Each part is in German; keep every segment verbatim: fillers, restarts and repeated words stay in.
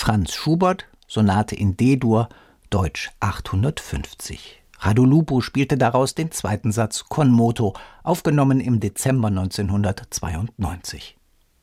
Franz Schubert, Sonate in D-Dur, Deutsch achthundertfünfzig. Radu Lupu spielte daraus den zweiten Satz con moto, aufgenommen im Dezember neunzehnhundertzweiundneunzig.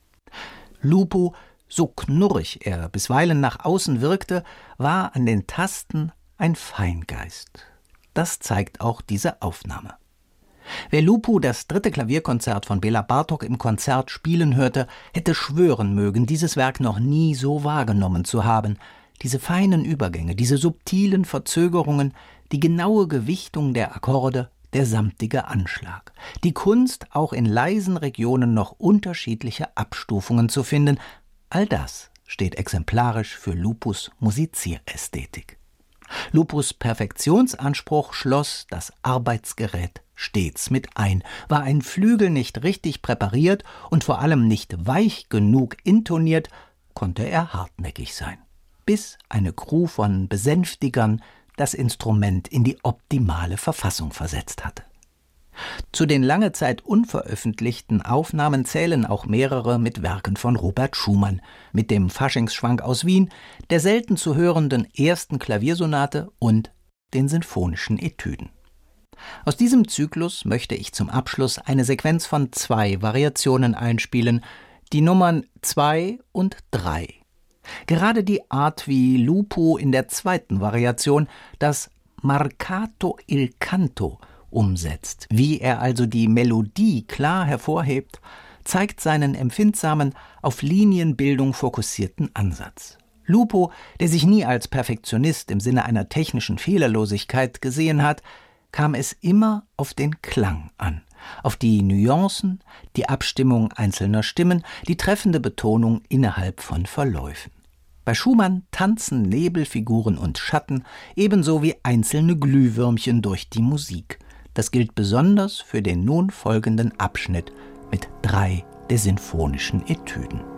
Lupu, so knurrig er bisweilen nach außen wirkte, war an den Tasten ein Feingeist. Das zeigt auch diese Aufnahme. Wer Lupu das dritte Klavierkonzert von Bela Bartok im Konzert spielen hörte, hätte schwören mögen, dieses Werk noch nie so wahrgenommen zu haben. Diese feinen Übergänge, diese subtilen Verzögerungen, die genaue Gewichtung der Akkorde, der samtige Anschlag. Die Kunst, auch in leisen Regionen noch unterschiedliche Abstufungen zu finden, all das steht exemplarisch für Lupus Musizierästhetik. Lupus Perfektionsanspruch schloss das Arbeitsgerät stets mit ein. War ein Flügel nicht richtig präpariert und vor allem nicht weich genug intoniert, konnte er hartnäckig sein, bis eine Crew von Besänftigern das Instrument in die optimale Verfassung versetzt hatte. Zu den lange Zeit unveröffentlichten Aufnahmen zählen auch mehrere mit Werken von Robert Schumann, mit dem Faschingsschwank aus Wien, der selten zu hörenden ersten Klaviersonate und den sinfonischen Etüden. Aus diesem Zyklus möchte ich zum Abschluss eine Sequenz von zwei Variationen einspielen, die Nummern zwei und drei. Gerade die Art, wie Lupu in der zweiten Variation das Marcato il canto umsetzt, wie er also die Melodie klar hervorhebt, zeigt seinen empfindsamen, auf Linienbildung fokussierten Ansatz. Lupu, der sich nie als Perfektionist im Sinne einer technischen Fehlerlosigkeit gesehen hat, kam es immer auf den Klang an, auf die Nuancen, die Abstimmung einzelner Stimmen, die treffende Betonung innerhalb von Verläufen. Bei Schumann tanzen Nebelfiguren und Schatten, ebenso wie einzelne Glühwürmchen durch die Musik. Das gilt besonders für den nun folgenden Abschnitt mit drei der sinfonischen Etüden.